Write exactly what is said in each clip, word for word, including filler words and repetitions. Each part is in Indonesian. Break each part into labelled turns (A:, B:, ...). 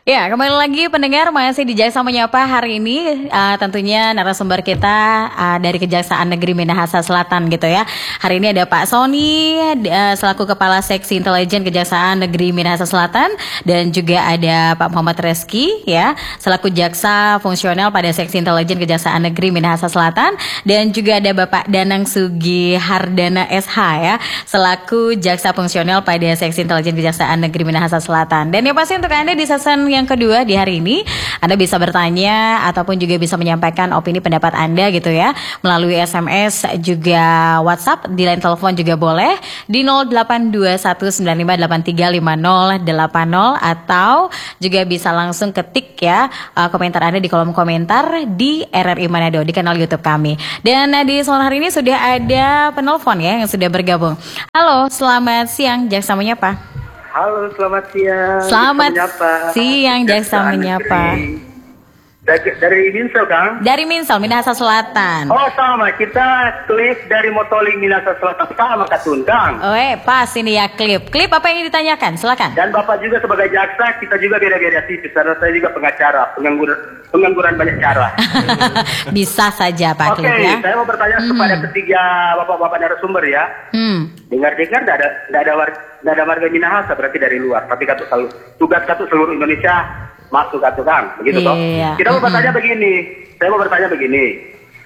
A: Ya, kembali lagi pendengar masih di Jaksa Menyapa hari ini uh, tentunya narasumber kita uh, dari Kejaksaan Negeri Minahasa Selatan gitu ya. Hari ini ada Pak Sony uh, selaku Kepala Seksi Intelijen Kejaksaan Negeri Minahasa Selatan dan juga ada Pak Muhammad Reski ya selaku Jaksa Fungsional pada Seksi Intelijen Kejaksaan Negeri Minahasa Selatan dan juga ada Bapak Danang Sugi Hardana S H ya selaku Jaksa Fungsional pada Seksi Intelijen Kejaksaan Negeri Minahasa Selatan. Dan yang pasti untuk Anda di season yang kedua di hari ini Anda bisa bertanya ataupun juga bisa menyampaikan opini pendapat Anda gitu ya melalui S M S juga WhatsApp, di line telepon juga boleh di nol delapan dua satu sembilan lima delapan tiga lima nol delapan nol atau juga bisa langsung ketik ya uh, komentar Anda di kolom komentar di R R I Manado di kanal YouTube kami. Dan uh, di sore hari ini sudah ada penelpon ya yang sudah bergabung. Halo, selamat siang Jaksa Menyapa.
B: Halo, selamat siang.
A: Selamat siang, Jaksa Menyapa.
B: Dari, dari Minsel, Kang?
A: Dari Minsel, Minahasa Selatan.
B: Oh, sama. Kita klip dari Motoling Minahasa Selatan. Sama, Katun, Kang.
A: Oh, eh, pas ini ya klip. Klip apa yang ditanyakan? Silakan.
B: Dan Bapak juga sebagai jaksa, kita juga beda-beda tipis. Karena saya juga pengacara, pengangguran, pengangguran banyak cara.
A: Bisa saja, Pak.
B: Oke,
A: okay, ya?
B: Saya mau bertanya hmm. kepada ketiga Bapak-Bapak narasumber ya. Hmm. Dengar-dengar tidak ada, tidak ada, war, ada warga Minahasa, berarti dari luar. Tapi katu, tugas katu seluruh Indonesia masuk atau Kang, begitu toh?
A: Iya.
B: Kita mau bertanya begini, saya mau bertanya begini,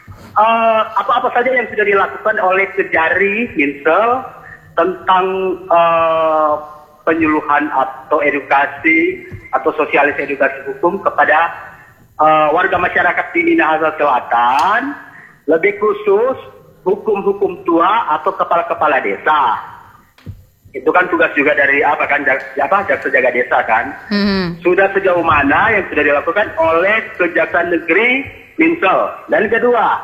B: uh, apa-apa saja yang sudah dilakukan oleh Kejari Minsel tentang uh, penyuluhan atau edukasi atau sosialis edukasi hukum kepada uh, warga masyarakat di Minahasa Selatan, lebih khusus hukum-hukum tua atau kepala-kepala desa. Itu kan tugas juga dari apa kan apa jaksa jaga desa kan. Hmm. Sudah sejauh mana yang sudah dilakukan oleh Kejaksaan Negeri Minsel. Dan kedua,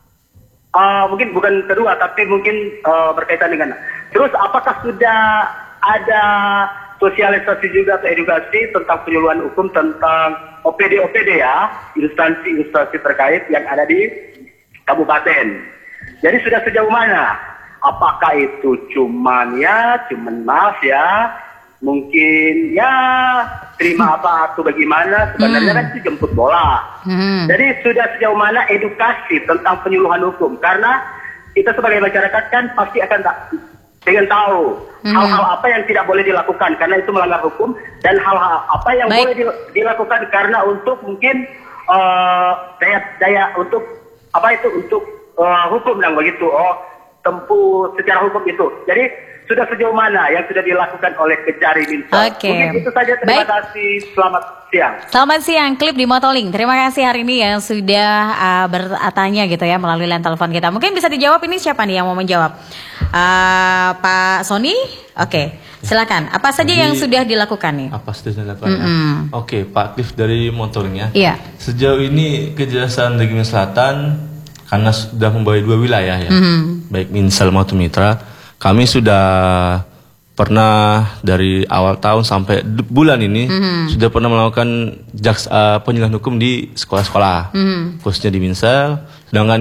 B: uh, mungkin bukan kedua tapi mungkin uh, berkaitan dengan. Terus apakah sudah ada sosialisasi juga atau edukasi tentang penyuluhan hukum tentang O P D O P D ya, instansi-instansi terkait yang ada di kabupaten. Jadi sudah sejauh mana? Apakah itu cuman ya, cuman maaf ya, mungkin ya terima apa atau bagaimana, sebenarnya hmm. kan itu jemput bola. Hmm. Jadi sudah sejauh mana edukasi tentang penyuluhan hukum, karena kita sebagai masyarakat kan pasti akan tak, ingin tahu hmm. hal-hal apa yang tidak boleh dilakukan karena itu melanggar hukum, dan hal-hal apa yang Baik. boleh dilakukan karena untuk mungkin uh, daya, daya untuk apa itu untuk uh, hukum dan begitu. Oh, tempuh secara hukum itu. Jadi sudah sejauh mana yang sudah dilakukan oleh Kejari Minsel?
A: Oke.
B: Mungkin itu saja. Terima Baik. kasih. Selamat siang.
A: Selamat siang. Klip di Motoling. Terima kasih hari ini yang sudah uh, bertanya gitu ya melalui line telepon kita. Mungkin bisa dijawab, ini siapa nih yang mau menjawab? Uh, Pak Sony? Oke. Okay. Silakan. Apa saja Jadi, yang sudah dilakukan nih? Apa sudah dilakukan? Mm -hmm. ya? Oke, Pak Klip dari Motoling ya. Iya. Sejauh ini Kejaksaan Negeri Selatan karena sudah membawa dua wilayah ya, mm-hmm. baik Minsel maupun Mitra, kami sudah pernah dari awal tahun sampai bulan ini mm-hmm. sudah pernah melakukan jaks, uh, penyuluhan hukum di sekolah-sekolah, mm-hmm. khususnya di Minsel. Sedangkan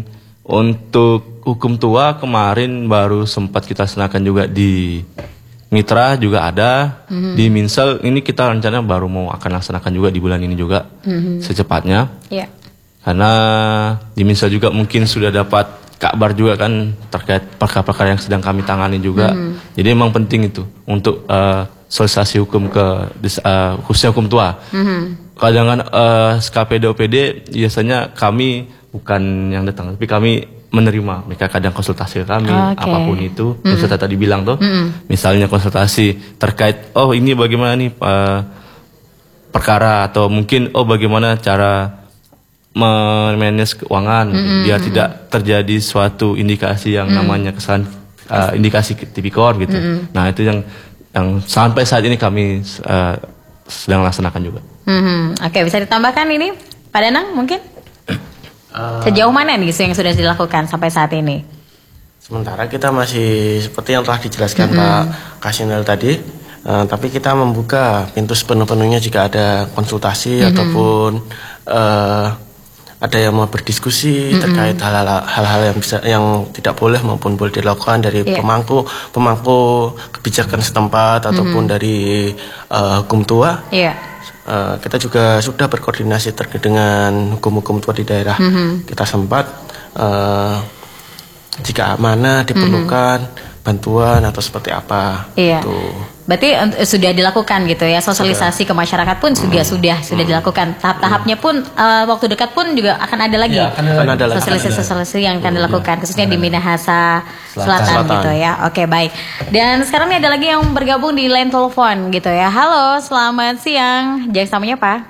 A: untuk hukum tua kemarin baru sempat kita laksanakan juga di Mitra juga ada, mm-hmm. di Minsel ini kita rencananya baru mau akan laksanakan juga di bulan ini juga mm-hmm. secepatnya. Yeah. Karena di Minsel juga mungkin sudah dapat kabar juga kan terkait perkara-perkara yang sedang kami tangani juga. Mm-hmm. Jadi memang penting itu untuk uh, sosialisasi hukum ke uh, khususnya hukum tua. Mm-hmm. Kadang-kadang uh, K P D O P D biasanya kami bukan yang datang, tapi kami menerima. Mereka kadang konsultasi ke kami, okay. apapun itu. Mm-hmm. Yang saya tadi bilang tuh, mm-hmm. misalnya konsultasi terkait, oh ini bagaimana nih uh, perkara atau mungkin oh bagaimana cara memanage keuangan mm-hmm. biar tidak terjadi suatu indikasi yang mm-hmm. namanya kesalahan uh, indikasi tipikor gitu. Mm-hmm. Nah itu yang yang sampai saat ini kami uh, sedang laksanakan juga. Mm-hmm. Oke, bisa ditambahkan ini Pak Danang mungkin uh, sejauh mana nih yang sudah dilakukan sampai saat ini?
C: Sementara kita masih seperti yang telah dijelaskan mm-hmm. Pak Kasinel tadi, uh, tapi kita membuka pintu sepenuh-penuhnya jika ada konsultasi mm-hmm. ataupun uh, ada yang mau berdiskusi mm-hmm. terkait hal-hal yang bisa yang tidak boleh maupun boleh dilakukan dari yeah. pemangku pemangku kebijakan setempat ataupun mm-hmm. dari uh, hukum tua. Yeah. uh, kita juga sudah berkoordinasi terkait dengan hukum-hukum tua di daerah. Mm-hmm. Kita sempat uh, jika mana diperlukan mm-hmm. bantuan atau seperti apa.
A: Iya.
C: Gitu.
A: Berarti uh, sudah dilakukan gitu ya, sosialisasi sudah. Ke masyarakat pun hmm. juga sudah sudah hmm. dilakukan. Tahap-tahapnya pun uh, waktu dekat pun juga akan ada lagi. Ya, akan ada sosialisasi-sosialisasi yang akan dilakukan, khususnya di Minahasa Selatan, Selatan gitu ya. Oke, baik. Dan sekarang nih ada lagi yang bergabung di line telepon gitu ya. Halo, selamat siang. Jaksa menyapa.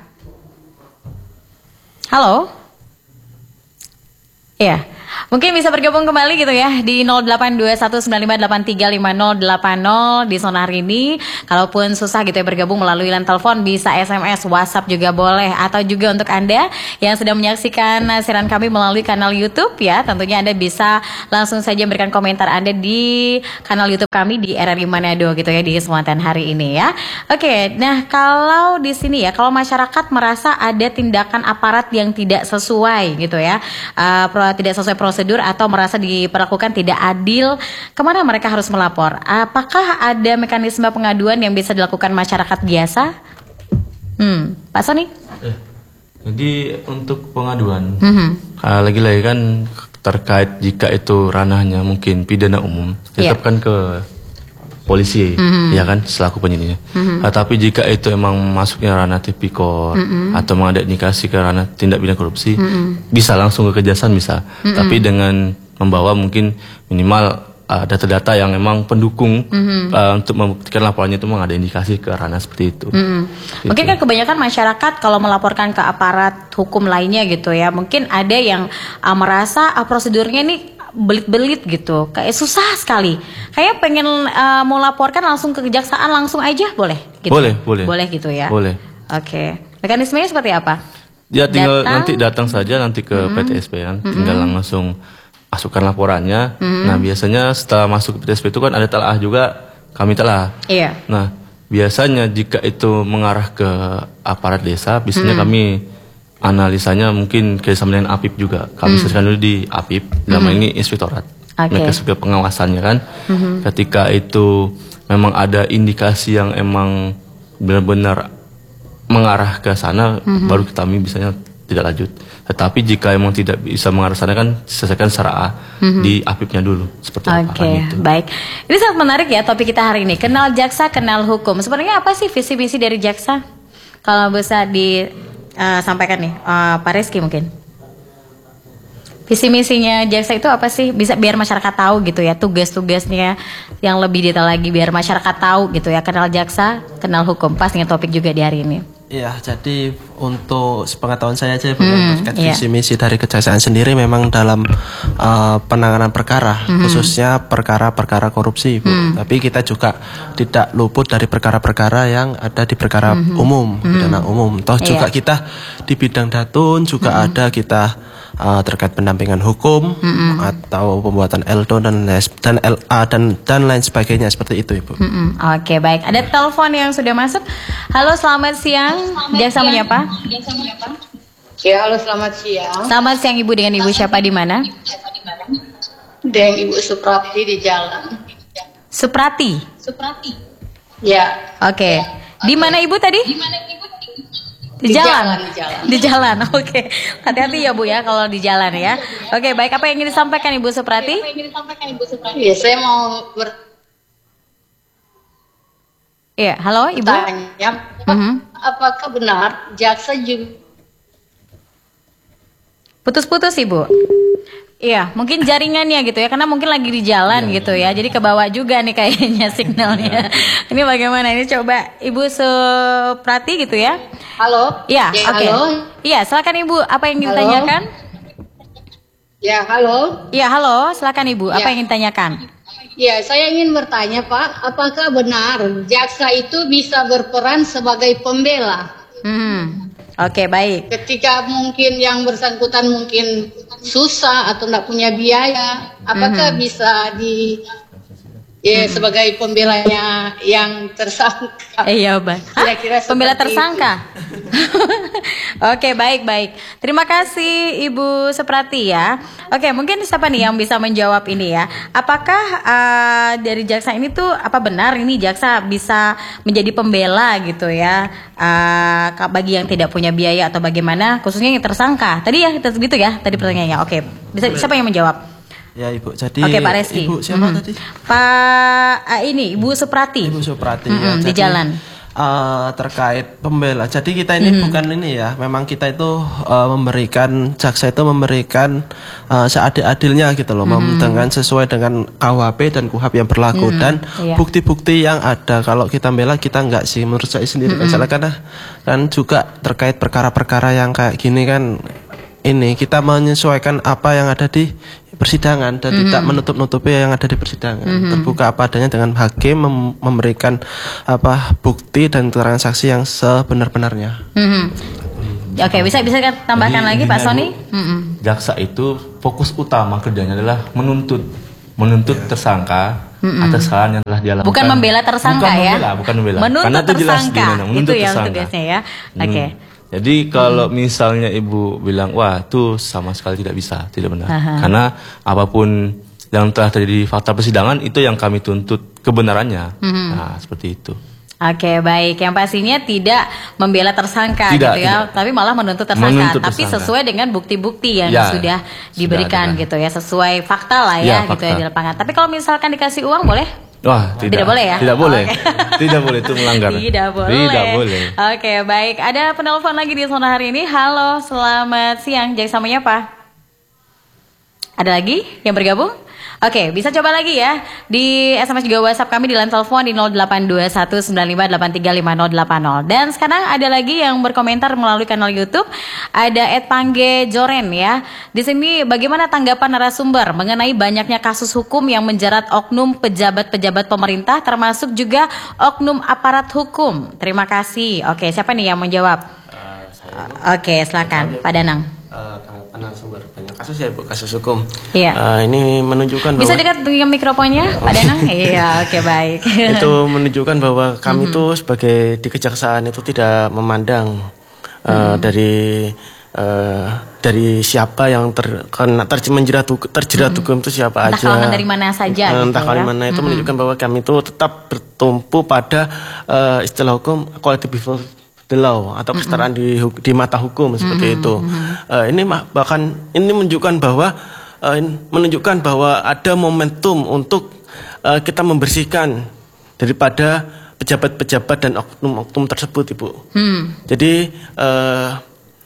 A: Halo. Iya. Mungkin bisa bergabung kembali gitu ya di nol delapan dua satu sembilan lima delapan tiga lima nol delapan nol di zona hari ini. Kalaupun susah gitu ya bergabung melalui line telepon, bisa S M S, WhatsApp juga boleh. Atau juga untuk Anda yang sedang menyaksikan siaran kami melalui kanal YouTube ya, tentunya Anda bisa langsung saja berikan komentar Anda di kanal YouTube kami di R R I Manado gitu ya di kesempatan hari ini ya. Oke, nah kalau di sini ya, kalau masyarakat merasa ada tindakan aparat yang tidak sesuai gitu ya, uh, tidak sesuai prosedur atau merasa diperlakukan tidak adil, kemana mereka harus melapor? Apakah ada mekanisme pengaduan yang bisa dilakukan masyarakat biasa? Hmm, Pak Sony?
D: Eh, jadi untuk pengaduan, mm-hmm. uh, lagi-lagi kan terkait jika itu ranahnya mungkin pidana umum, tetapkan yeah. ke polisi, mm-hmm. ya kan, selaku penyidiknya. Mm-hmm. Uh, tapi jika itu emang masuknya ranah tipikor mm-hmm. atau mengadap indikasi ke ranah tindak pidana korupsi, mm-hmm. bisa langsung ke kejaksaan bisa. Mm-hmm. Tapi dengan membawa mungkin minimal uh, data-data yang memang pendukung mm-hmm. uh, untuk membuktikan laporannya itu memang ada indikasi ke ranah seperti itu. Mm-hmm. Gitu.
A: Mungkin kan kebanyakan masyarakat kalau melaporkan ke aparat hukum lainnya gitu ya, mungkin ada yang uh, merasa uh, prosedurnya nih belit-belit gitu, kayak susah sekali. Kayak pengen uh, mau laporkan langsung ke kejaksaan langsung aja boleh? Gitu?
D: Boleh, boleh.
A: Boleh gitu ya.
D: Boleh.
A: Oke. Mekanismenya seperti apa?
D: Ya tinggal
A: datang,
D: nanti datang saja nanti ke mm-hmm. P T S P kan, mm-hmm. tinggal langsung masukkan laporannya. Mm-hmm. Nah biasanya setelah masuk ke P T S P itu kan ada telaah juga, kami telah.
A: Iya.
D: Nah biasanya jika itu mengarah ke aparat desa, biasanya mm-hmm. kami analisanya mungkin kerjasama dengan A P I P juga. Kami mm. serahkan dulu di A P I P, nama mm-hmm. ini inspektorat. Okay. Mereka sebagai pengawasannya kan. Mm-hmm. Ketika itu memang ada indikasi yang emang benar-benar mengarah ke sana, mm-hmm. baru kami bisanya tidak lanjut. Tetapi jika emang tidak bisa mengarah sana kan selesaikan secara A mm-hmm. di A P I P-nya dulu. Seperti
A: okay, apa gitu. Baik. Ini sangat menarik ya topik kita hari ini. Kenal jaksa, kenal hukum. Sebenarnya apa sih visi misi dari jaksa? Kalau bisa di Uh, sampaikan nih uh, Pak Rizky mungkin visi misinya jaksa itu apa sih, bisa biar masyarakat tahu gitu ya, tugas-tugasnya yang lebih detail lagi biar masyarakat tahu gitu ya, kenal jaksa kenal hukum, pas dengan topik juga di hari ini.
E: Iya, jadi untuk sepengetahuan saya aja,
A: hmm,
E: terkait visi misi dari kejaksaan sendiri memang dalam uh, penanganan perkara, hmm. khususnya perkara-perkara korupsi, Bu. Hmm. Tapi kita juga tidak luput dari perkara-perkara yang ada di perkara hmm. umum, hmm. pidana umum. Toh yeah. juga kita di bidang datun juga hmm. ada kita uh, terkait pendampingan hukum hmm. atau pembuatan L D O dan dan L A dan dan lain sebagainya seperti itu, Ibu.
A: Hmm. Oke, okay, baik. Ada telepon yang sudah masuk. Halo, selamat siang. Jaksa menyapa.
F: Ya, halo, selamat siang.
A: Selamat siang Ibu, dengan Ibu siapa di mana?
F: Dengan Ibu Suprati di jalan.
A: Suprati.
F: Suprati. Ya.
A: Oke. Okay. Di mana Ibu tadi? Di mana Ibu tadi? Di, di jalan. jalan. Di jalan. Di jalan. Oke. Okay. Hati-hati ya Bu ya kalau di jalan ya. Oke, okay, baik, apa yang ingin disampaikan Ibu Suprati?
F: Apa yang ingin disampaikan Ibu Suprati? Ya, saya mau ber
A: Iya, halo Ibu.
F: Tanya, mm-hmm. apakah benar jaksa juga
A: putus-putus Ibu? Iya, mungkin jaringannya gitu ya, karena mungkin lagi di jalan ya, gitu ya, jadi ke bawah juga nih kayaknya signalnya. Ya. Ini bagaimana? Ini coba Ibu Suprati gitu ya.
F: Halo.
A: Iya,
F: ya,
A: oke. Okay.
F: Halo.
A: Iya, silakan Ibu. Apa yang ingin ditanyakan?
F: Ya, halo.
A: Iya, halo. Silakan Ibu.
F: Ya.
A: Apa yang ingin ditanyakan?
F: Ya, saya ingin bertanya Pak, apakah benar jaksa itu bisa berperan sebagai pembela?
A: Hmm. Oke, okay, baik.
F: Ketika mungkin yang bersangkutan mungkin susah atau tidak punya biaya, apakah mm-hmm. bisa di ya mm-hmm. sebagai pembelanya yang tersangka?
A: Iya, Bang. Kira-kira
F: pembela tersangka?
A: Itu. Oke, baik baik. Terima kasih Ibu Suprati ya. Oke, mungkin siapa nih yang bisa menjawab ini ya? Apakah uh, dari jaksa ini tuh apa benar ini jaksa bisa menjadi pembela gitu ya? Uh, bagi yang tidak punya biaya atau bagaimana? Khususnya yang tersangka. Tadi ya gitu ya. Tadi pertanyaannya. Oke, bisa siapa yang menjawab?
E: Ya Ibu, jadi
A: Oke Pak Reski.
E: Ibu siapa
A: Mm-hmm.
E: tadi?
A: Pak uh, ini Ibu Suprati.
E: Ibu Suprati
A: Mm-hmm,
E: ya.
A: di
E: Jadi,
A: jalan.
E: uh, terkait pembela. Jadi kita ini mm-hmm. bukan ini ya. Memang kita itu uh, memberikan jaksa itu memberikan uh, seadil-adilnya gitu loh, mm-hmm. dengan sesuai dengan K U H P dan K U H P yang berlaku mm-hmm. dan yeah. bukti-bukti yang ada. Kalau kita bela kita enggak sih menurut saya sendiri. Mm-hmm. Karena kan juga terkait perkara-perkara yang kayak gini kan. Ini kita menyesuaikan apa yang ada di persidangan dan mm-hmm. tidak menutup-nutupi yang ada di persidangan. Mm-hmm. Terbuka apa adanya dengan hakim mem- memberikan apa bukti dan keterangan saksi yang sebenar-benarnya.
A: Mm-hmm. Oke, bisa bisa tambahkan
D: Jadi,
A: lagi Pak Sony?
D: Bu, mm-hmm. jaksa itu fokus utama kerjanya adalah menuntut, menuntut tersangka mm-hmm. atas kesalahan yang telah dia lakukan.
A: Bukan membela tersangka
D: bukan
A: ya?
D: Membela, bukan membela.
A: Menuntut
D: Karena itu jelas
A: tersangka.
D: di menuntut
A: Itu yang
D: tersangka.
A: tugasnya ya. Oke. Okay.
D: Hmm. Jadi kalau hmm. misalnya Ibu bilang, wah itu sama sekali tidak bisa, tidak benar. Aha. Karena apapun yang telah terjadi fakta persidangan itu yang kami tuntut kebenarannya. Hmm. Nah seperti itu.
A: Oke, baik. Yang pastinya tidak membela tersangka
D: tidak,
A: gitu ya,
D: tidak.
A: tapi malah menuntut tersangka,
D: menuntut
A: tapi
D: tersangka. Sesuai
A: dengan bukti-bukti yang
D: ya,
A: sudah diberikan
D: sudah
A: gitu ya, sesuai fakta lah ya,
D: ya
A: gitu
D: fakta.
A: ya di lapangan. Tapi kalau misalkan dikasih uang boleh?
D: Wah, tidak.
A: Tidak boleh ya?
D: Tidak boleh.
A: Okay.
D: Tidak boleh, itu melanggar.
A: Tidak boleh.
D: Tidak boleh.
A: Oke, baik. Ada penelpon lagi di zona hari ini. Halo, selamat siang. Jaksa menyapa. Ada lagi yang bergabung? Oke, bisa coba lagi ya di S M S juga WhatsApp kami di line telepon di nol delapan dua satu sembilan lima delapan tiga lima nol delapan nol. Dan sekarang ada lagi yang berkomentar melalui kanal YouTube, ada Ed Pangge Joren ya. Di sini bagaimana tanggapan narasumber mengenai banyaknya kasus hukum yang menjerat oknum pejabat-pejabat pemerintah termasuk juga oknum aparat hukum. Terima kasih. Oke, siapa nih yang menjawab? Uh, saya Oke, silakan Pak Danang.
C: Uh, narasumber banyak kasus ya Bu, kasus hukum.
A: Iya.
C: Uh, ini menunjukkan bahwa
A: bisa dekat dengan mikrofonnya Pak Danang. Iya, oke okay, baik.
C: Itu menunjukkan bahwa kami mm-hmm. tuh sebagai di kejaksaan itu tidak memandang uh, mm-hmm. dari uh, dari siapa yang terkena ter, menjerat hukum, terjerat mm-hmm. hukum itu siapa
A: entah
C: aja.
A: Entah dari mana saja.
C: Uh, entah
A: gitu
C: dari
A: ya?
C: mana itu
A: mm-hmm.
C: menunjukkan bahwa kami itu tetap bertumpu pada uh, istilah hukum equality before the law atau kesetaraan mm-hmm. di di mata hukum seperti mm-hmm. itu. Uh, ini bahkan ini menunjukkan bahwa uh, menunjukkan bahwa ada momentum untuk uh, kita membersihkan daripada pejabat-pejabat dan oknum-oknum tersebut, Ibu. Hmm. Jadi uh,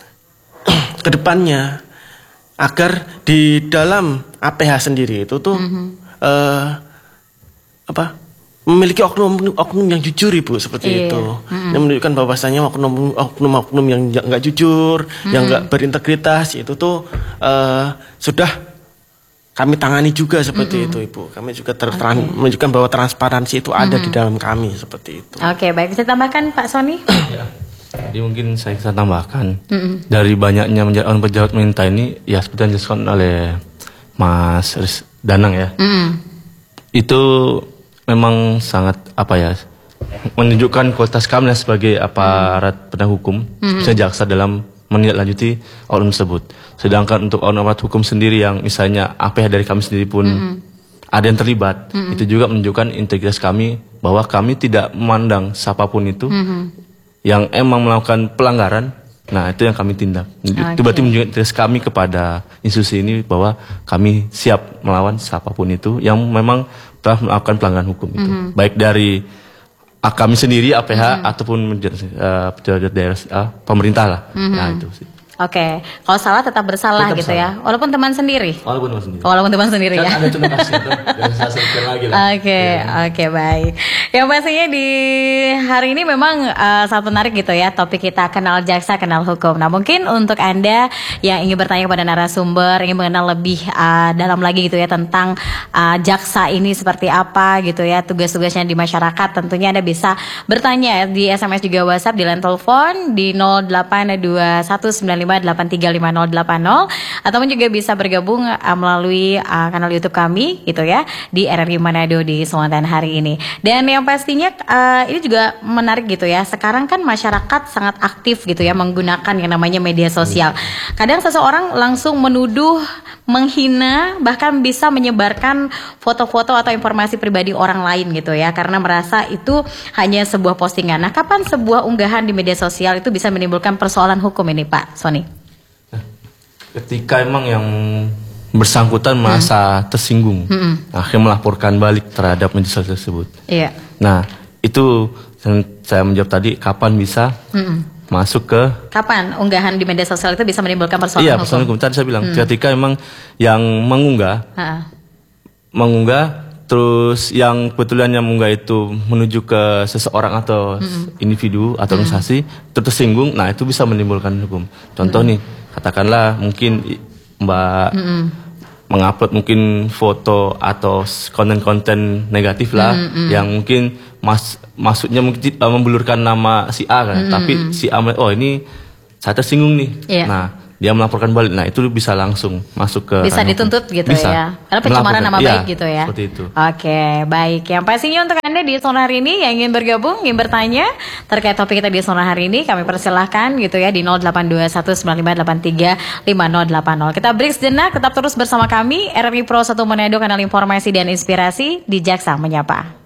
C: kedepannya agar di dalam A P H sendiri itu tuh mm-hmm. uh, apa? memiliki oknum-oknum yang jujur Ibu seperti iya. itu. Mm-hmm. Yang menunjukkan bahwasanya oknum-oknum yang nggak jujur, mm-hmm. yang nggak berintegritas itu tuh uh, sudah kami tangani juga seperti mm-hmm. itu Ibu. Kami juga terteran okay. menunjukkan bahwa transparansi itu ada mm-hmm. di dalam kami seperti itu.
A: Oke, okay, baik. Bisa tambahkan Pak Sony?
D: Ya. Jadi mungkin saya bisa tambahkan mm-hmm. dari banyaknya pejabat pemerintah ini ya seperti yang dijelaskan oleh Mas Danang ya. Mm-hmm. Itu memang sangat apa ya menunjukkan kualitas kami sebagai aparat hmm. penegak hukum, hmm. bisa jaksa dalam menindaklanjuti oknum tersebut. Sedangkan untuk oknum aparat hukum sendiri yang misalnya A P H dari kami sendiri pun hmm. ada yang terlibat, hmm. itu juga menunjukkan integritas kami bahwa kami tidak memandang siapapun itu hmm. yang emang melakukan pelanggaran. Nah itu yang kami tindak. Okay. Itu berarti menunjukkan integritas kami kepada institusi ini bahwa kami siap melawan siapapun itu yang memang telah melakukan pelanggaran hukum itu, mm-hmm. baik dari uh, kami sendiri A P H mm-hmm. ataupun pejabat uh, daerah uh, pemerintah lah. Mm-hmm. Nah itu sih.
A: Oke, okay. Kalau salah tetap bersalah tetap gitu salah. Ya, walaupun teman sendiri.
D: Walaupun teman sendiri.
A: Walaupun teman sendiri kan ya.
D: Ada contoh kasus itu, dan saya sebutkan lagi lah.
A: Oke, oke baik. Yang pastinya di hari ini memang uh, sangat menarik gitu ya topik kita kenal jaksa, kenal hukum. Nah mungkin untuk Anda yang ingin bertanya kepada narasumber, ingin mengenal lebih uh, dalam lagi gitu ya tentang uh, jaksa ini seperti apa gitu ya, tugas-tugasnya di masyarakat, tentunya Anda bisa bertanya di S M S juga WhatsApp di line telepon di nol delapan dua satu sembilan lima lima delapan tiga lima nol delapan nol ataupun juga bisa bergabung uh, melalui uh, kanal YouTube kami gitu ya di R R I Manado di kesempatan hari ini. Dan yang pastinya uh, ini juga menarik gitu ya. Sekarang kan masyarakat sangat aktif gitu ya menggunakan yang namanya media sosial. Kadang seseorang langsung menuduh, menghina, bahkan bisa menyebarkan foto-foto atau informasi pribadi orang lain gitu ya karena merasa itu hanya sebuah postingan. Nah, kapan sebuah unggahan di media sosial itu bisa menimbulkan persoalan hukum ini, Pak Sony?
D: Ketika emang yang bersangkutan merasa hmm. tersinggung, hmm. akhirnya melaporkan balik terhadap media sosial tersebut.
A: Iya.
D: Nah, itu saya menjawab tadi, kapan bisa hmm. masuk ke...
A: Kapan unggahan di media sosial itu bisa menimbulkan persoalan
D: iya,
A: hukum? Iya,
D: persoalan hukum. Tadi saya bilang, hmm. ketika emang yang mengunggah,
A: ha.
D: mengunggah, terus yang kebetulan yang mengunggah itu menuju ke seseorang atau mm-hmm. individu atau organisasi mm-hmm. tersinggung, nah itu bisa menimbulkan hukum. Contoh mm-hmm. nih, katakanlah mungkin Mbak mm-hmm. mengupload mungkin foto atau konten-konten negatif lah, mm-hmm. yang mungkin mas maksudnya mungkin uh, membelurkan nama si A kan, mm-hmm. tapi si A oh ini saya tersinggung nih, yeah. nah dia melaporkan balik, nah itu bisa langsung masuk ke
A: bisa dituntut hukum. Gitu bisa. Ya karena pencemaran nama baik ya, gitu ya
D: seperti itu.
A: Oke, baik. Yang pastinya untuk Anda di Sonora hari ini yang ingin bergabung, ingin bertanya terkait topik kita di Sonora hari ini, kami persilahkan gitu ya di nol delapan dua satu sembilan lima delapan tiga lima nol delapan nol. Kita break sejenak, tetap terus bersama kami R R I Pro satu Manado, kanal informasi dan inspirasi di Jaksa Menyapa.